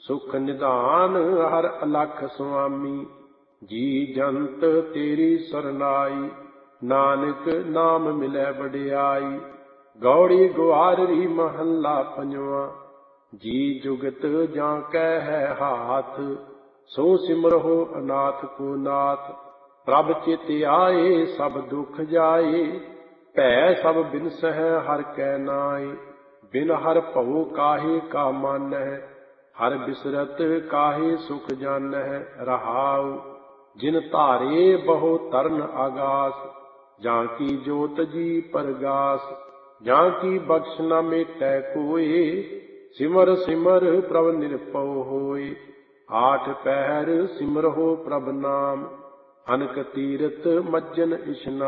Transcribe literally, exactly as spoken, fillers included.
ਸੁਖ ਨਿਧਾਨ ਹਰ ਅਲਖ ਸੁਆਮੀ। ਜੀ ਜੰਤ ਤੇਰੀ ਸਰਨਾਈ, ਨਾਨਕ ਨਾਮ ਮਿਲੈ ਵਡਿਆਈ। ਗੌੜੀ ਗੁਆਰਰੀ ਮਹੱਲਾ ਪੰਜਵਾਂ। ਜੀ ਜੁਗਤ ਜਾਂ ਕੈ ਹੈ ਹਾਥ, ਸੋ ਸਿਮਰਹੁ ਅਨਾਥ ਕੋ ਨਾਥ। ਪ੍ਰਭ ਚਿਤਿ ਆਏ ਸਭ ਦੁਖ ਜਾਏ, ਭੈ ਸਭ ਬਿਨਸਹਿ ਹਰਿ ਕੈ ਨਾਏ। ਬਿਨ ਹਰਿ ਭਉ ਕਾਹੇ ਕਾ ਮਾਨਹਿ, ਹਰਿ ਬਿਸਰਤ ਕਾਹੇ ਸੁਖ ਜਾਨਹਿ। ਰਹਾਉ ਜਿਨ ਧਾਰੇ ਬਹੁ ਤਰਨ ਆਗਾਸ, ਜਾਂ ਕੀ ਜੋਤ ਜੀ ਪਰਗਾਸ। ਜਾਂ ਕੀ ਬਖਸ਼ ਨ ਮੇਟੈ ਕੋਇ, ਸਿਮਰ ਸਿਮਰ ਪ੍ਰਭ ਨਿਰਭਉ ਹੋਇ। ਆਠ ਪਹਿਰ ਸਿਮਰਹੁ ਪ੍ਰਭ ਨਾਮ, ਅਨਕ ਤੀਰਥ ਮੱਜਨ ਇਸ਼ਨਾਨ।